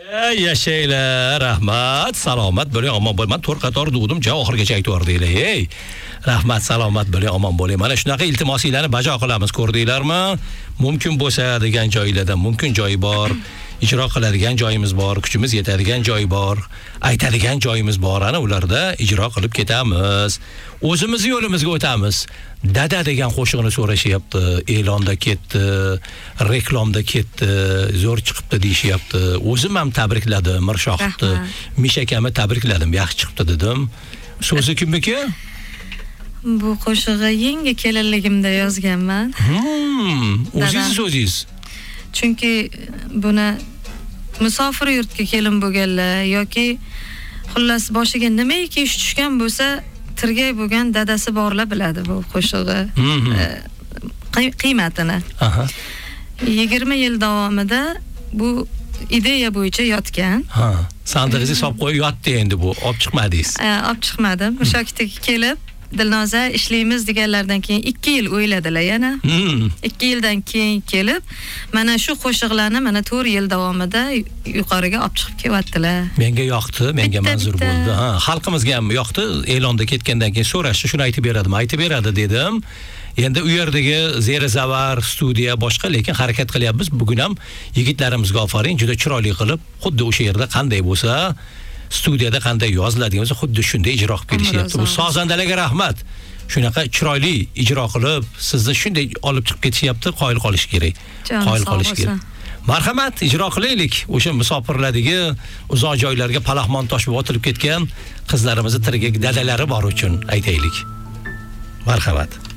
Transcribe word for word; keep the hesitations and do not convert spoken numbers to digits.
Yashaylar, rahmat, salomat bo'ling, omon bo'ling. to'rt qator duvdim, ja oxirgacha aytaverdinglar. Ey, rahmat, salomat bo'ling, omon bo'ling. Mana shunaqa iltimosinglarni bajo qilamiz, ko'rdinglarmi? Mumkin bo'lsa degan joylarda mumkin joyi bor. Ijro qiladigan joyimiz bor, kuchimiz yetadigan joy bor, aytadigan joyimiz bor. Ana ularda ijro qilib ketamiz. O'zimiz yo'limizga o'tamiz. Dada degan qo'shiqni so'rashyapti, e'londa ketdi, reklamda ketdi, zo'r chiqibdi deyishyapti. O'zim ham tabrikladim, Mirshohibni, Misha akamni tabrikladim, yaxshi chiqibdi dedim. So'zi kimniki? Bu qo'shig'i yangi kelinligimda yozganman. Hmm, o'zingiz so'zingiz. Chunki buni musofir yurtga kelin bo'lganlar yoki xullas boshiga nimaiki ish tushgan bo'lsa, tirgay bo'lgan dadasi borlar biladi bu qo'shig'i qiymatini. Aha. yigirma yil davomida bu ideya bo'yicha yotgan. Ha, sandig'ingizni solib qo'yib yotdi endi bu, olib chiqmadingiz. Ha, olib chiqmadim. Mushakitaga kelib Dilnoza ishlaymiz deganlardan keyin ikki yil o'yladilar yana. ikki yildan keyin kelib, mana shu qo'shiqlarni mana to'rt yil davomida yuqoriga olib chiqib kelayaptilar. Menga yoqdi, menga manzur bo'ldi. Ha, xalqimizga ham yoqdi. E'londa ketgandan keyin so'rashdi, shuni aytib beradimi? Aytib beradi dedim. Endi u yerdagi zerazavar studiya boshqa, lekin harakat qilyapmiz. Bugun ham yigitlarimizga ofarin, juda chiroyli qilib, xuddi o'sha yerda qanday bo'lsa, studiyada qanday yoziladigan bo'lsa, xuddi shunday ijro qilib kelishyapti. Bu sozandalarga rahmat. Shunaqa chiroyli ijro qilib, sizni shunday olib chiqib ketishyapti, qoyil qolish kerak. Qoyil qolish kerak. Marhamat, ijro qilaylik. O'sha musofirlardagi uzoq joylarga palaxmon tosh bo'lib otilib ketgan qizlarimizni tiriga dadalari bor uchun aytaylik. Marhamat.